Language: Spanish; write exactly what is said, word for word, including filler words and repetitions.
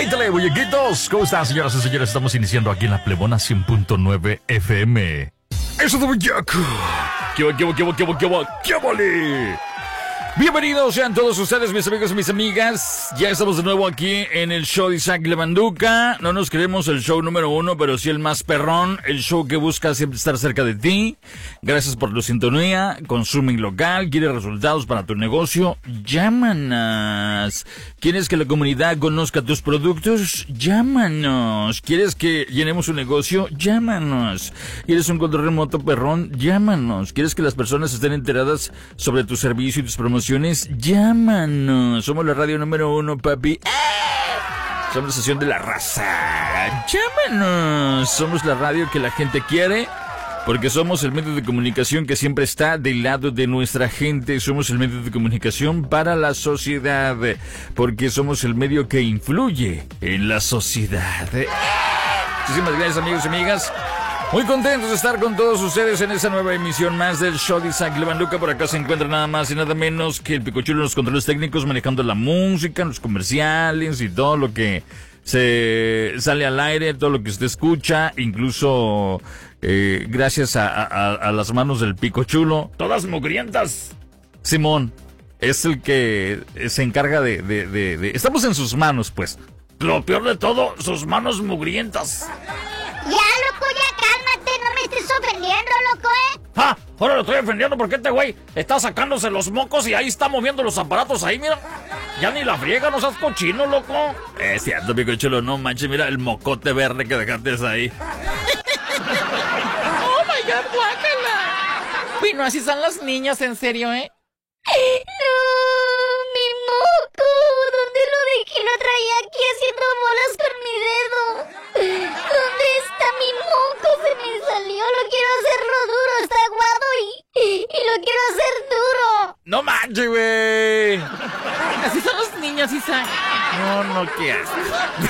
¡Hey, tele, muñequitos! ¿Cómo están, señoras y señores? Estamos iniciando aquí en la Plebona cien punto nueve F M. ¡Eso de muñeco! ¡Qué va, qué va, qué va, qué va, qué va, qué vale! Bienvenidos sean todos ustedes, mis amigos y mis amigas. Ya estamos de nuevo aquí en el show de Isaac Levanduca. No nos creemos el show número uno, pero sí el más perrón. El show que busca siempre estar cerca de ti. Gracias por tu sintonía. Consume local. ¿Quieres resultados para tu negocio? Llámanos. ¿Quieres que la comunidad conozca tus productos? Llámanos. ¿Quieres que llenemos un negocio? Llámanos. ¿Quieres un control remoto perrón? Llámanos. ¿Quieres que las personas estén enteradas sobre tu servicio y tus promociones? Llámanos. Somos la radio número uno, papi. Somos la estación de la raza. Llámanos. Somos la radio que la gente quiere, porque somos el medio de comunicación que siempre está del lado de nuestra gente. Somos el medio de comunicación para la sociedad, porque somos el medio que influye en la sociedad. Muchísimas gracias, amigos y amigas. Muy contentos de estar con todos ustedes en esta nueva emisión más del show de Isaac Levanduca. Por acá se encuentra nada más y nada menos que el Picochulo en los controles técnicos, manejando la música, los comerciales y todo lo que se sale al aire, todo lo que usted escucha, incluso eh, gracias a, a, a las manos del Picochulo, todas mugrientas. Simón es el que se encarga de, de, de, de... Estamos en sus manos, pues. Lo peor de todo, sus manos mugrientas. Ya, loco, ya cálmate, no me estés ofendiendo, loco, ¿eh? ¡Ah! Ahora lo estoy ofendiendo porque este güey está sacándose los mocos y ahí está moviendo los aparatos ahí, mira. Ya ni la friega, no seas cochino, loco. Es cierto, Picochulo, no manches, mira el mocote verde que dejaste ahí. ¡Oh, my God, guácala! Bueno, así son los niños, en serio, ¿eh? No, mi moco, ¿dónde lo dejé? Lo traía aquí haciendo bolas con mi dedo. ¿Dónde está mi moco? Se me salió, lo quiero hacerlo duro, está aguado y, y lo quiero hacer duro. No manches, güey. Así son los niños, Isaac. No, no, qué asco.